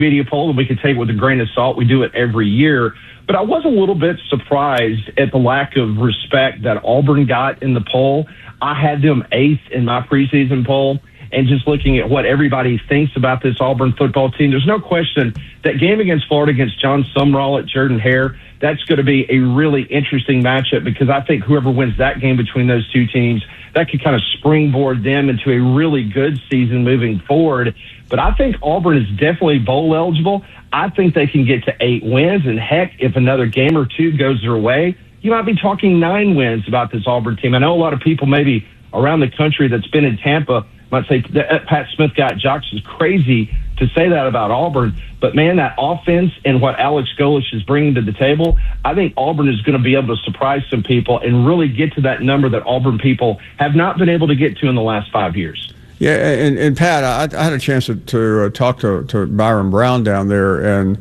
media poll, and we could take it with a grain of salt. We do it every year. But I was a little bit surprised at the lack of respect that Auburn got in the poll. I had them 8th in my preseason poll. And just looking at what everybody thinks about this Auburn football team, there's no question that game against Florida against John Sumrall at Jordan-Hare, that's going to be a really interesting matchup, because I think whoever wins that game between those two teams, that could kind of springboard them into a really good season moving forward. But I think Auburn is definitely bowl eligible. I think they can get to 8 wins. And heck, if another game or two goes their way, you might be talking 9 wins about this Auburn team. I know a lot of people maybe around the country that's been in Tampa might say that Pat Smith got jocks is crazy to say that about Auburn. But, man, that offense and what Alex Golesh is bringing to the table, I think Auburn is going to be able to surprise some people and really get to that number that Auburn people have not been able to get to in the last 5 years. Yeah, and Pat, I had a chance to talk to Byron Brown down there, and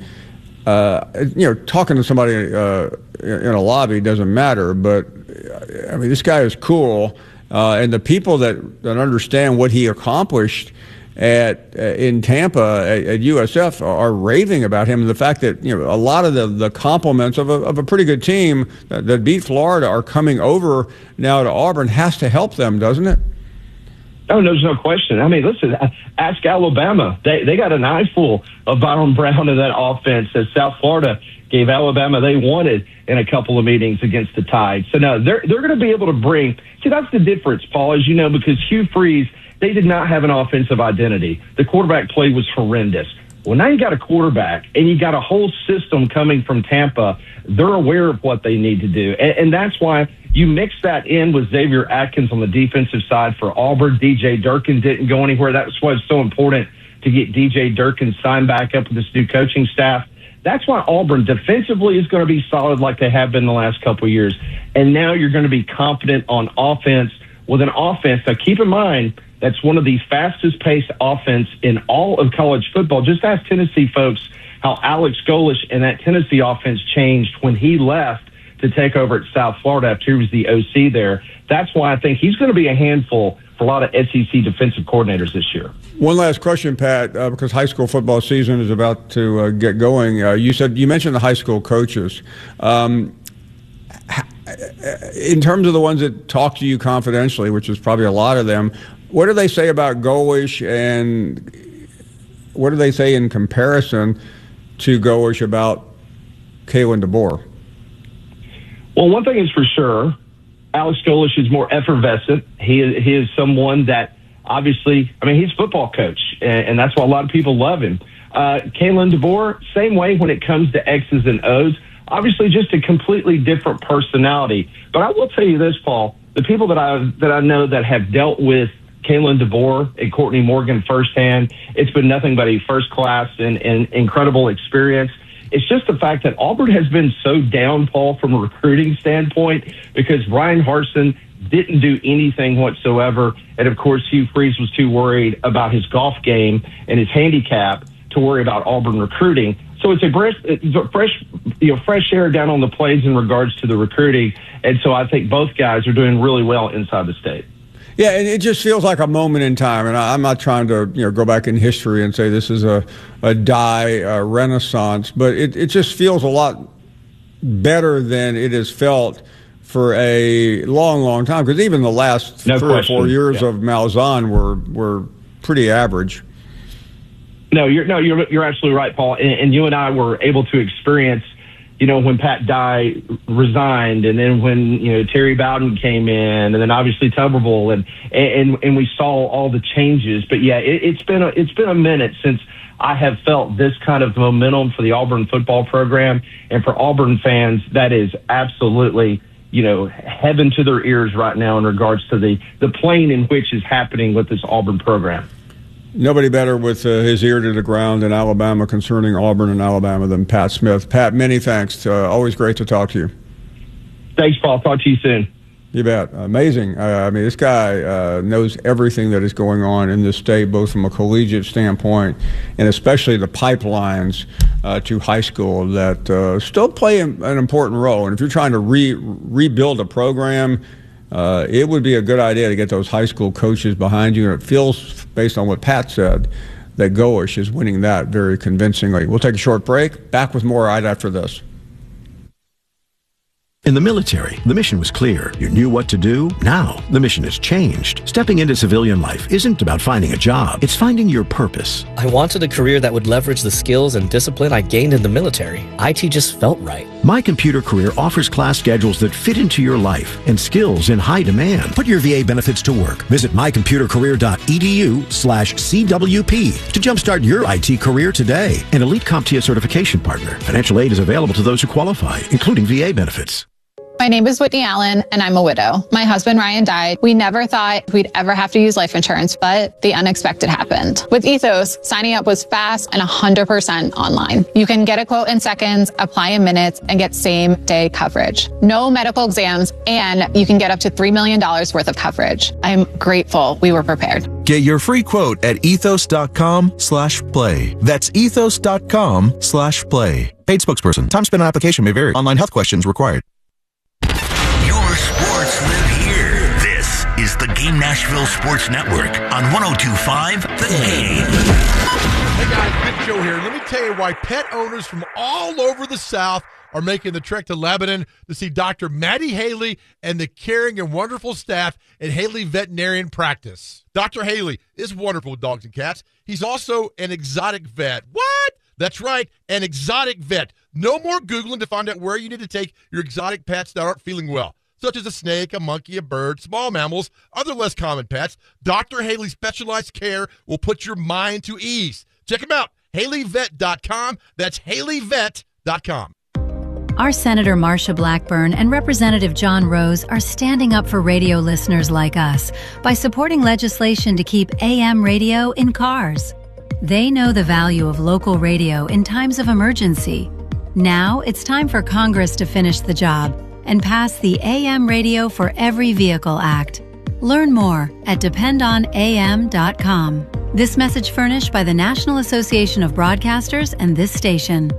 talking to somebody in a lobby doesn't matter, but I mean, this guy is cool, and the people that understand what he accomplished in Tampa at USF are raving about him, and the fact that a lot of the compliments of a pretty good team that beat Florida are coming over now to Auburn has to help them, doesn't it? Oh, there's no question. I mean, listen, ask Alabama. They got an eyeful of Byron Brown in that offense that South Florida gave Alabama they wanted in a couple of meetings against the Tide. So, no, they're going to be able to bring – see, that's the difference, Paul, as you know, because Hugh Freeze, they did not have an offensive identity. The quarterback play was horrendous. Well, now you got a quarterback and you got a whole system coming from Tampa. They're aware of what they need to do. And that's why you mix that in with Xavier Atkins on the defensive side for Auburn. DJ Durkin didn't go anywhere. That's why it's so important to get DJ Durkin signed back up with this new coaching staff. That's why Auburn defensively is going to be solid like they have been the last couple of years. And now you're going to be confident on offense with an offense. Now, keep in mind, that's one of the fastest-paced offense in all of college football. Just ask Tennessee folks how Alex Golesh and that Tennessee offense changed when he left to take over at South Florida after he was the OC there. That's why I think he's going to be a handful for a lot of SEC defensive coordinators this year. One last question, Pat, because high school football season is about to get going. You mentioned the high school coaches. In terms of the ones that talk to you confidentially, which is probably a lot of them, what do they say about Golesh, and what do they say in comparison to Golesh about Kalen DeBoer? Well, one thing is for sure, Alex Golesh is more effervescent. He is someone that obviously, I mean, he's a football coach, and that's why a lot of people love him. Kalen DeBoer, same way when it comes to X's and O's. Obviously, just a completely different personality. But I will tell you this, Paul, the people that I know that have dealt with Kalen DeBoer and Courtney Morgan firsthand, it's been nothing but a first class and incredible experience. It's just the fact that Auburn has been so down, Paul, from a recruiting standpoint, because Ryan Harsin didn't do anything whatsoever. And, of course, Hugh Freeze was too worried about his golf game and his handicap to worry about Auburn recruiting. So it's a fresh air down on the plains in regards to the recruiting. And so I think both guys are doing really well inside the state. Yeah, and it just feels like a moment in time, and I'm not trying to go back in history and say this is a renaissance, but it just feels a lot better than it has felt for a long, long time, because even the last 3 or 4 years of Malzahn were pretty average. No, you're absolutely right, Paul, and you and I were able to experience when Pat Dye resigned, and then when Terry Bowden came in, and then obviously Tuberville, and we saw all the changes. But yeah, it's been a minute since I have felt this kind of momentum for the Auburn football program, and for Auburn fans, that is absolutely heaven to their ears right now in regards to the plane in which is happening with this Auburn program. Nobody better with his ear to the ground in Alabama concerning Auburn and Alabama than Pat Smith. Pat, many thanks. Always great to talk to you. Thanks, Paul. Talk to you soon. You bet. Amazing. I mean, this guy knows everything that is going on in this state, both from a collegiate standpoint and especially the pipelines to high school that still play an important role. And if you're trying to rebuild a program, it would be a good idea to get those high school coaches behind you. And it feels, based on what Pat said, that Goish is winning that very convincingly. We'll take a short break. Back with more right after this. In the military, the mission was clear. You knew what to do. Now, the mission has changed. Stepping into civilian life isn't about finding a job. It's finding your purpose. I wanted a career that would leverage the skills and discipline I gained in the military. IT just felt right. My Computer Career offers class schedules that fit into your life and skills in high demand. Put your VA benefits to work. Visit mycomputercareer.edu/CWP to jumpstart your IT career today. An elite CompTIA certification partner. Financial aid is available to those who qualify, including VA benefits. My name is Whitney Allen, and I'm a widow. My husband, Ryan, died. We never thought we'd ever have to use life insurance, but the unexpected happened. With Ethos, signing up was fast and 100% online. You can get a quote in seconds, apply in minutes, and get same-day coverage. No medical exams, and you can get up to $3 million worth of coverage. I'm grateful we were prepared. Get your free quote at ethos.com/play. That's ethos.com/play. Paid spokesperson. Time spent on application may vary. Online health questions required. Your sports live here. This is the Game Nashville Sports Network on 102.5 The Game. Hey guys, Big Joe here. Let me tell you why pet owners from all over the South are making the trek to Lebanon to see Dr. Maddie Haley and the caring and wonderful staff at Haley Veterinarian Practice. Dr. Haley is wonderful with dogs and cats. He's also an exotic vet. What? That's right, an exotic vet. No more Googling to find out where you need to take your exotic pets that aren't feeling well, such as a snake, a monkey, a bird, small mammals, other less common pets. Dr. Haley's specialized care will put your mind to ease. Check him out, HaleyVet.com. That's HaleyVet.com. Our Senator Marsha Blackburn and Representative John Rose are standing up for radio listeners like us by supporting legislation to keep AM radio in cars. They know the value of local radio in times of emergency. Now it's time for Congress to finish the job and pass the AM Radio for Every Vehicle Act. Learn more at dependonam.com. This message furnished by the National Association of Broadcasters and this station.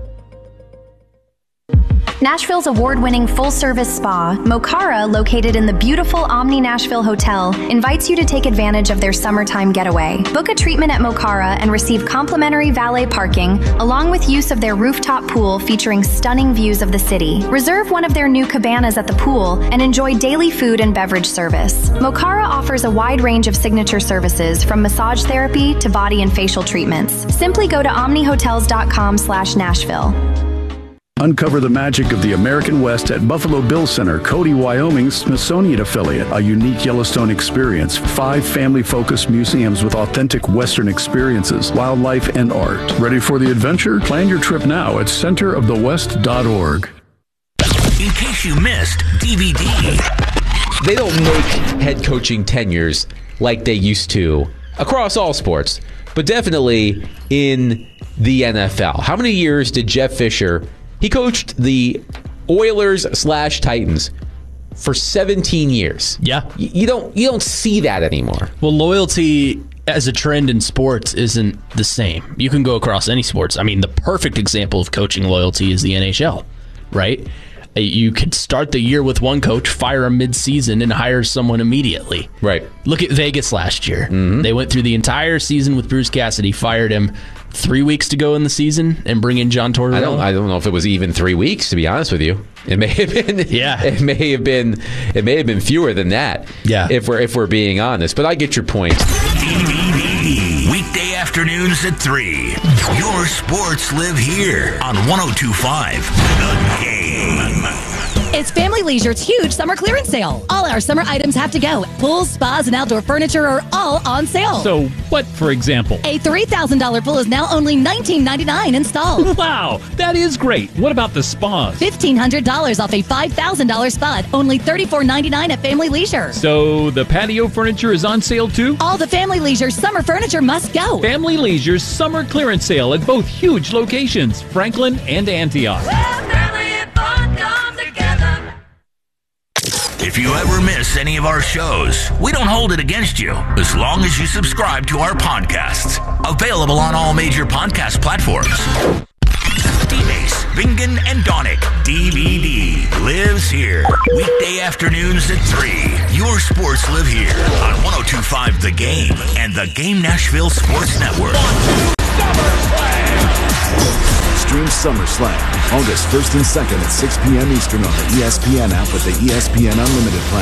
Nashville's award-winning full-service spa, Mokara, located in the beautiful Omni Nashville Hotel, invites you to take advantage of their summertime getaway. Book a treatment at Mokara and receive complimentary valet parking, along with use of their rooftop pool featuring stunning views of the city. Reserve one of their new cabanas at the pool and enjoy daily food and beverage service. Mokara offers a wide range of signature services, from massage therapy to body and facial treatments. Simply go to omnihotels.com/Nashville. Uncover the magic of the American West at Buffalo Bill Center, Cody, Wyoming's Smithsonian affiliate. A unique Yellowstone experience. 5 family-focused museums with authentic Western experiences, wildlife, and art. Ready for the adventure? Plan your trip now at centerofthewest.org. In case you missed DVD. They don't make head coaching tenures like they used to across all sports, but definitely in the NFL. How many years did Jeff Fisher... He coached the Oilers/Titans for 17 years. Yeah. You don't see that anymore. Well, loyalty as a trend in sports isn't the same. You can go across any sports. I mean, the perfect example of coaching loyalty is the NHL, right? You could start the year with one coach, fire him mid-season, and hire someone immediately. Right. Look at Vegas last year. Mm-hmm. They went through the entire season with Bruce Cassidy, fired him 3 weeks to go in the season, and bring in John Tortorella. I don't know if it was even 3 weeks, to be honest with you. It may have been. Yeah. It may have been fewer than that. Yeah. If we're being honest, but I get your point. Weekday afternoons at 3. Your sports live here on 102.5 The Game. It's Family Leisure's huge summer clearance sale. All our summer items have to go. Pools, spas, and outdoor furniture are all on sale. So what, for example? A $3,000 pool is now only $19.99 installed. Wow, that is great. What about the spas? $1,500 off a $5,000 spa, only $34.99 at Family Leisure. So the patio furniture is on sale too? All the Family Leisure summer furniture must go. Family Leisure's summer clearance sale at both huge locations, Franklin and Antioch. If you ever miss any of our shows, we don't hold it against you, as long as you subscribe to our podcasts. Available on all major podcast platforms. D-Base, Bingen, and Donick DVD lives here. Weekday afternoons at 3. Your sports live here on 102.5 The Game and the Game Nashville Sports Network. Stream SummerSlam August 1st and 2nd at 6 p.m. Eastern on the ESPN app with the ESPN Unlimited plan.